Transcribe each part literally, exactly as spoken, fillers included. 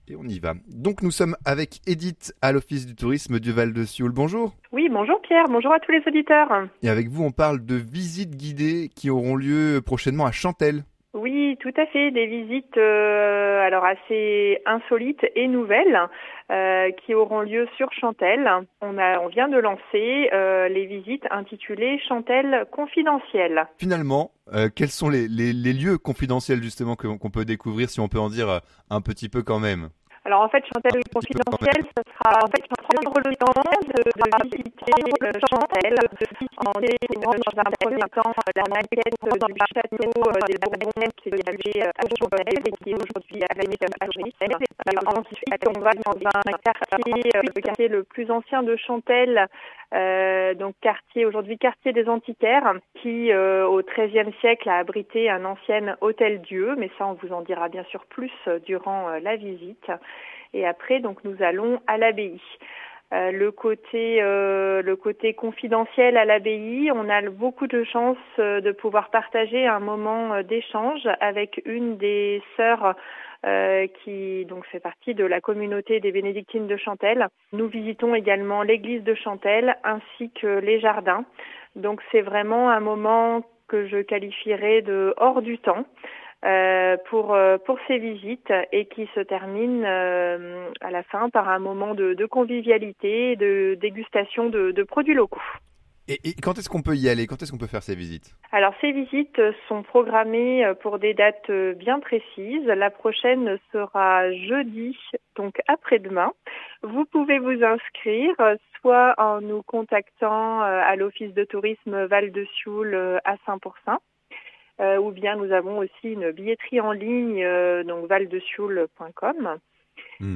et on y va. Donc nous sommes avec Edith à l'Office du tourisme du Val-de-Sioule. Bonjour. Oui, bonjour Pierre, bonjour à tous les auditeurs. Et avec vous, on parle de visites guidées qui auront lieu prochainement à Chantelle. Oui, tout à fait, des visites euh, alors assez insolites et nouvelles euh, qui auront lieu sur Chantelle. On a, on vient de lancer euh, les visites intitulées Chantelle confidentielle. Finalement, euh, quels sont les, les, les lieux confidentiels justement que, qu'on peut découvrir, si on peut en dire euh, un petit peu quand même? Alors en fait, Chantelle confidentielle, ce sera en fait prendre le temps de, de visiter euh, Chantelle, de visiter dans un premier temps la maquette du château des Bourbons qui est avait à Chantelle et qui est aujourd'hui avec à Chantelle. Ensuite, on va dans un quartier, le quartier le plus ancien de Chantelle, euh, donc quartier aujourd'hui quartier des Antiquaires, qui euh, au treizième siècle a abrité un ancien hôtel-dieu, mais ça on vous en dira bien sûr plus durant euh, la visite. Et après, donc, nous allons à l'abbaye. Euh, le côté, euh, le côté confidentiel à l'abbaye, on a beaucoup de chance euh, de pouvoir partager un moment euh, d'échange avec une des sœurs euh, qui donc fait partie de la communauté des Bénédictines de Chantelle. Nous visitons également l'église de Chantelle ainsi que les jardins. Donc, c'est vraiment un moment que je qualifierais de hors du temps. Euh, pour euh, pour ces visites et qui se termine euh, à la fin par un moment de, de convivialité, de dégustation de, de produits locaux. Et, et quand est-ce qu'on peut y aller? Quand est-ce qu'on peut faire ces visites? Alors ces visites sont programmées pour des dates bien précises. La prochaine sera jeudi, donc après-demain. Vous pouvez vous inscrire soit en nous contactant à l'Office de tourisme Val-de-Sioule à Saint-Pourçain. Euh, ou bien nous avons aussi une billetterie en ligne, euh, donc val de sioule point com. Mm.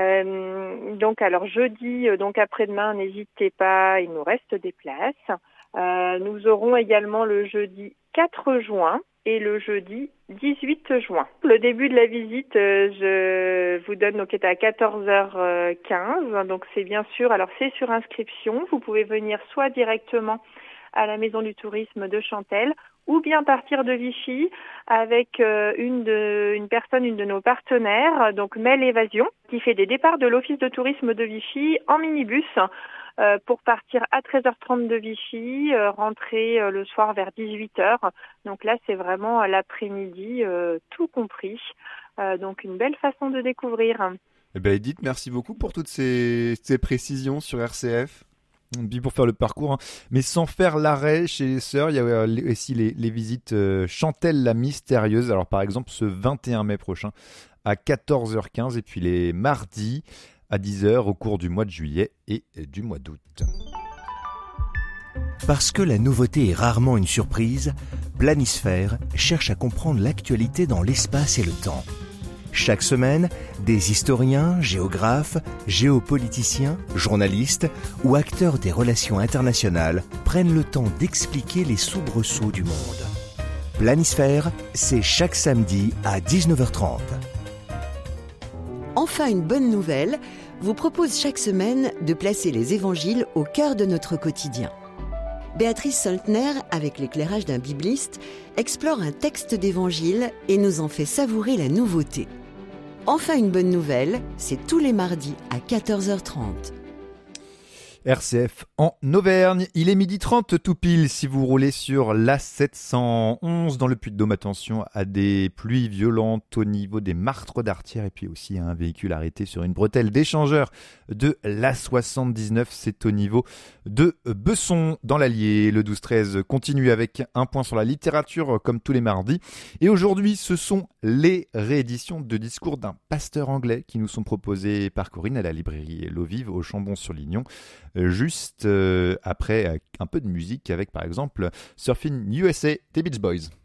Euh, donc alors jeudi, euh, donc après-demain, n'hésitez pas, il nous reste des places. Euh, nous aurons également le jeudi quatre juin et le jeudi dix-huit juin. Le début de la visite, euh, je vous donne donc est à quatorze heures quinze, donc c'est bien sûr, alors c'est sur inscription, vous pouvez venir soit directement à la Maison du tourisme de Chantelle, ou bien partir de Vichy avec euh, une, de, une personne, une de nos partenaires, donc Mel Évasion, qui fait des départs de l'Office de tourisme de Vichy en minibus euh, pour partir à treize heures trente de Vichy, euh, rentrer euh, le soir vers dix-huit heures. Donc là, c'est vraiment l'après-midi, euh, tout compris. Euh, donc une belle façon de découvrir. Eh ben Edith, merci beaucoup pour toutes ces, ces précisions sur R C F. Puis pour faire le parcours, hein. Mais sans faire l'arrêt chez les sœurs, il y a aussi les, les visites euh, Chantelle la mystérieuse. Alors par exemple ce vingt et un mai prochain à quatorze heures quinze et puis les mardis à dix heures au cours du mois de juillet et du mois d'août. Parce que la nouveauté est rarement une surprise, Planisphère cherche à comprendre l'actualité dans l'espace et le temps. Chaque semaine, des historiens, géographes, géopoliticiens, journalistes ou acteurs des relations internationales prennent le temps d'expliquer les soubresauts du monde. Planisphère, c'est chaque samedi à dix-neuf heures trente. Enfin, une bonne nouvelle vous propose chaque semaine de placer les évangiles au cœur de notre quotidien. Béatrice Soltner, avec l'éclairage d'un bibliste, explore un texte d'évangile et nous en fait savourer la nouveauté. Enfin une bonne nouvelle, c'est tous les mardis à quatorze heures trente. R C F en Auvergne, il est midi trente tout pile si vous roulez sur l'A sept cent onze dans le Puy-de-Dôme. Attention à des pluies violentes au niveau des martres d'Artière et puis aussi à un véhicule arrêté sur une bretelle d'échangeur de l'A soixante-dix-neuf, c'est au niveau de Besson dans l'Allier. Le douze treize continue avec un point sur la littérature comme tous les mardis et aujourd'hui ce sont les rééditions de discours d'un pasteur anglais qui nous sont proposées par Corinne à la librairie L'Eau Vive au Chambon-sur-Lignon. Juste euh, après euh, un peu de musique avec par exemple Surfing U S A des Beach Boys.